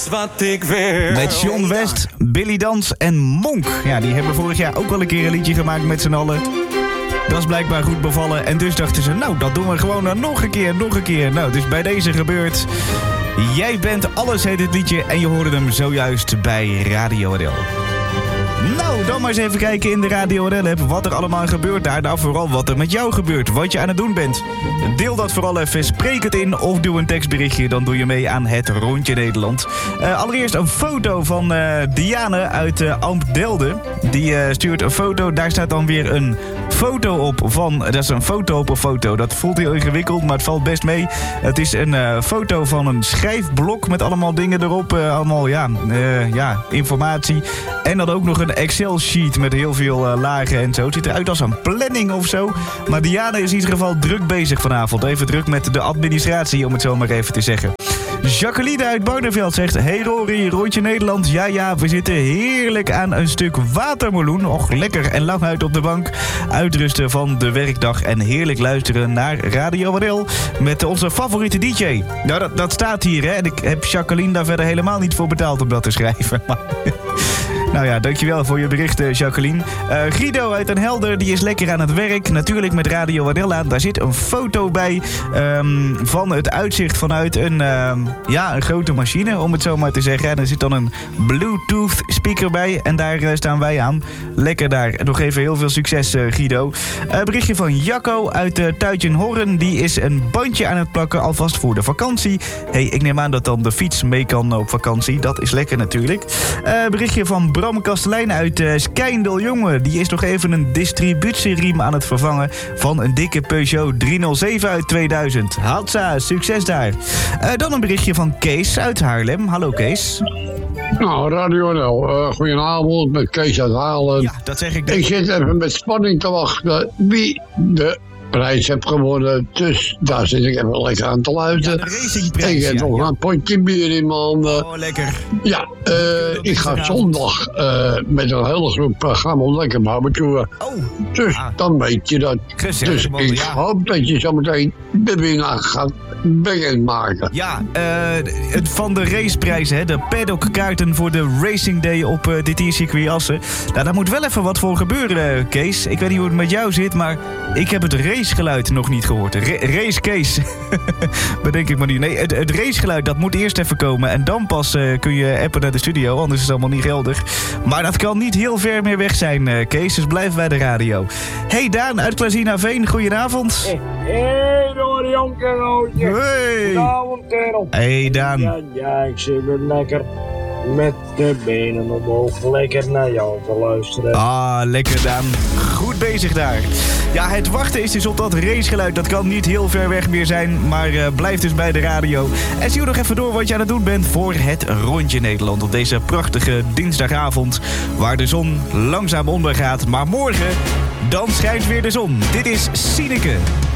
Wat ik wil. Met John West, Billy Dans en Monk. Ja, die hebben vorig jaar ook wel een keer een liedje gemaakt met z'n allen. Dat is blijkbaar goed bevallen. En dus dachten ze, nou, dat doen we gewoon nog een keer. Nou, dus bij deze gebeurt... Jij bent alles, heet het liedje. En je hoorde hem zojuist bij Radio RL. Nou, dan maar eens even kijken in de Radio RL-app wat er allemaal gebeurt daar. Nou, vooral wat er met jou gebeurt, wat je aan het doen bent. Deel dat vooral even, spreek het in of doe een tekstberichtje. Dan doe je mee aan het Rondje Nederland. Allereerst een foto van Diane uit Amptdelden. Die stuurt een foto, daar staat dan weer een foto op van... Dat is een foto op een foto. Dat voelt heel ingewikkeld, maar het valt best mee. Het is een foto van een schrijfblok met allemaal dingen erop. Allemaal, informatie. En dan ook nog een Excel-sheet met heel veel lagen en zo. Het ziet eruit als een planning of zo. Maar Diana is in ieder geval druk bezig vanavond. Even druk met de administratie, om het zo maar even te zeggen. Jacqueline uit Barneveld zegt... Hey Rory, Rondje Nederland. Ja, we zitten heerlijk aan een stuk watermeloen. Och, lekker en lang uit op de bank. Uitrusten van de werkdag en heerlijk luisteren naar Radio RL met onze favoriete DJ. Nou, dat staat hier, hè. En ik heb Jacqueline daar verder helemaal niet voor betaald om dat te schrijven. Maar... Nou ja, dankjewel voor je bericht, Jacqueline. Guido uit Den Helder, die is lekker aan het werk. Natuurlijk met Radio RL aan. Daar zit een foto bij van het uitzicht vanuit een grote machine, om het zo maar te zeggen. En er zit dan een Bluetooth speaker bij. En daar staan wij aan. Lekker daar. Nog even heel veel succes, Guido. Berichtje van Jacco uit Tuitjenhorn. Die is een bandje aan het plakken, alvast voor de vakantie. Hey, ik neem aan dat dan de fiets mee kan op vakantie. Dat is lekker natuurlijk. Berichtje van Bram Kastelein uit Skijndel, jongen. Die is nog even een distributieriem aan het vervangen van een dikke Peugeot 307 uit 2000. Hatsa, succes daar. Dan een berichtje van Kees uit Haarlem. Hallo Kees. Nou, Radio NL. Goedenavond, met Kees uit Haarlem. Ja, dat zeg ik. Ik zit even met spanning te wachten wie de prijs heeft gewonnen. Dus daar zit ik even lekker aan te luisteren. Ja, de racingprijs. Ik heb nog een potje bier in mijn handen. Oh, lekker. Ja, ik ga zondag met een hele groep programma lekker barbecuen. Oh. Dus dan weet je dat. Gezellig, dus man, ik hoop dat je zometeen de winnaar gaat bekendmaken. Ja, het van de raceprijs, hè, de paddockkaarten voor de Racing Day op dit hier circuit Assen. Nou, daar moet wel even wat voor gebeuren, Kees. Ik weet niet hoe het met jou zit, maar ik heb het racegeluid nog niet gehoord. Race Kees. Bedenk ik maar niet. Nee, het racegeluid, dat moet eerst even komen. En dan pas kun je appen naar de studio, anders is het allemaal niet geldig. Maar dat kan niet heel ver meer weg zijn, Kees. Dus blijf bij de radio. Hey Daan uit Klazinaveen, goedenavond. Hey, door Jonker Roodje. Hey. Goedenavond, kerel. Hey Daan. Ja, ik zit weer lekker met de benen omhoog. Lekker naar jou te luisteren. Ah, lekker Daan. Goed bezig daar. Ja, het wachten is dus op dat racegeluid. Dat kan niet heel ver weg meer zijn, maar blijf dus bij de radio. En zie je nog even door wat je aan het doen bent voor het Rondje Nederland. Op deze prachtige dinsdagavond, waar de zon langzaam ondergaat. Maar morgen, dan schijnt weer de zon. Dit is Sineke.